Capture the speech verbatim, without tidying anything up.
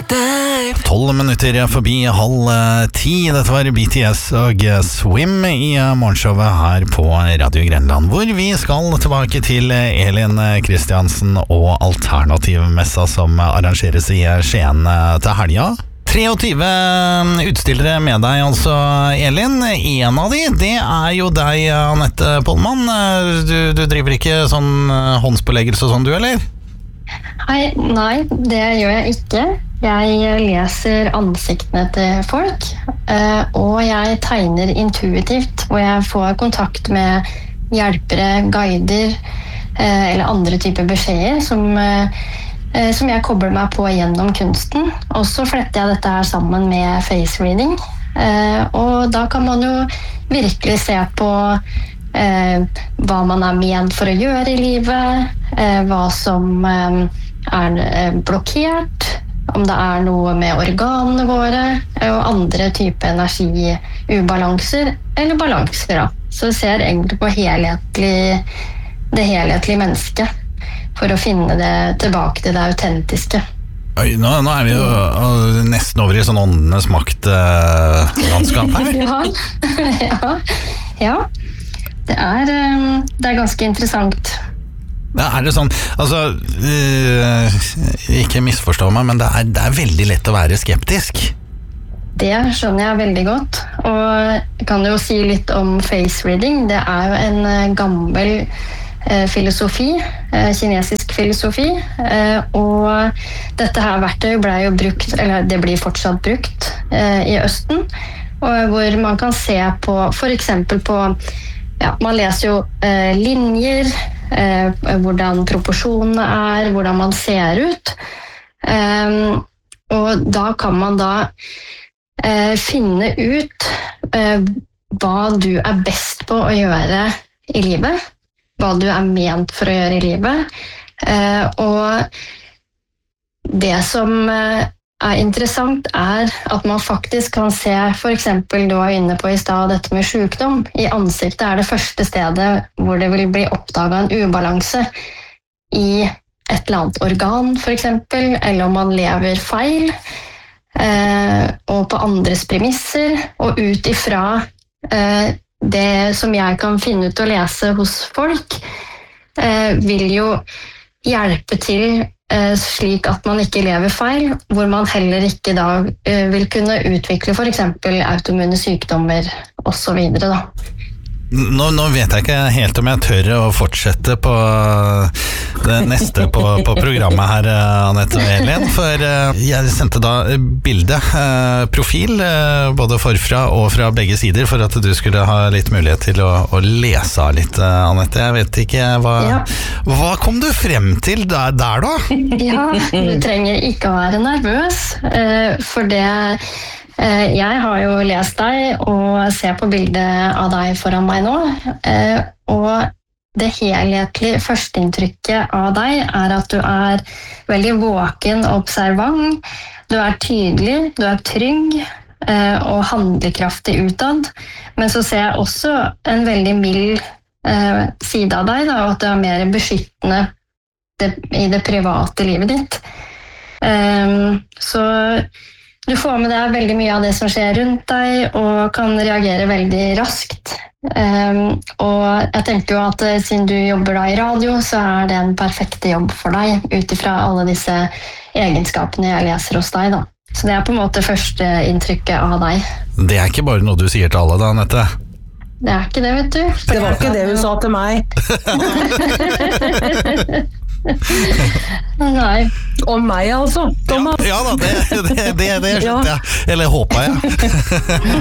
deg. Tolv minutter forbi halv ti. Dette var B T S og Swim i morgenshowet her på Radio Grenland, hvor vi skal tilbake til Elin Kristiansen og Alternativmessa som arrangeres i Skien til helga. treogtyve utstillere med deg, altså, Elin. En av de, det er jo deg, Anette Pollmann. Du, du driver ikke sånn håndspåleggelse og sånn, du, eller? Hei, nei, det gjør jeg ikke. Jeg leser ansiktene til folk, og jeg tegner intuitivt, hvor jeg får kontakt med hjelpere, guider, eller andre typer beskjeder som... som jeg kobler meg på gjennom kunsten. Og så fletter jeg dette her sammen med face reading. Eh, og da kan man jo virkelig se på eh, hva man er ment for å gjøre i livet, eh, hva som eh, er blokkert, om det er noe med organene våre, eh, og andre typer energiubalanser, eller balanser da. Så vi ser egentlig på helhetlig, det helhetlige mennesket, for å finne det tilbake til det autentiske. Oi, nå, nå er vi jo uh, nesten over i sånn åndenes makt-landskap uh, her. ja, ja, ja. Det er, um, det er ganske interessant. Ja, er det sånn, altså, uh, ikke misforstå meg, men det er, det er veldig lett å være skeptisk. Det skjønner jeg veldig godt, og jeg kan jo si litt om face reading. Det er jo en uh, gammel filosofi, kinesisk filosofi, og dette her verktøy ble jo brukt, eller det blir fortsatt brukt i Østen, hvor man kan se på, for eksempel på, ja, man leser jo linjer, hvordan proporsjonene er, hvordan man ser ut, og da kan man da finne ut hva du er best på å gjøre i livet, hva du er ment for å gjøre i livet. Eh, og det som er interessant er at man faktisk kan se, for eksempel du var inne på i sted, dette med sykdom. I ansiktet er det første stedet hvor det vil bli oppdaget en ubalanse i et eller annet organ, for eksempel, eller om man lever feil, eh, og på andres premisser, og ut ifra eh, det som jeg kan finne ut å lese hos folk, eh, vil jo hjelpe til eh, slik at man ikke lever feil, hvor man heller ikke da eh, vil kunne utvikle for eksempel autoimmune sykdommer og så videre da. Nå, nå vet jeg ikke helt om jeg tør å fortsette på det neste på, på programmet her, Anette og Elin, for jeg sendte da bilde, profil, både forfra og fra begge sider, for at du skulle ha litt mulighet til å, å lese litt, Anette. Jeg vet ikke, hva, ja. hva kom du frem til der, der da? Ja, du trenger ikke å være nervøs, for det jeg har jo lest deg og ser på bildet av deg foran meg nå, og det helhetlige førsteinntrykket av deg er at du er veldig våken og observant, du er tydelig, du er trygg og handlekraftig utad, men så ser jeg også en veldig mild side av deg, da, og at du er mer beskyttende i det private livet ditt. Så du får med deg veldig mye av det som skjer rundt deg, og kan reagere veldig raskt. Um, og jeg tenker jo at siden du jobber da i radio, så er det en perfekt jobb for deg, utifra alle disse egenskapene jeg leser hos deg da. Så det er på en måte første inntrykket av deg. Det er ikke bare noe du sier til alle da, Anette? Det er ikke det, vet du. Det var ikke det hun sa til meg. Nei. Om meg altså, Thomas. Ja, ja da, det, det, det, det skjønte jeg. Eller håper jeg.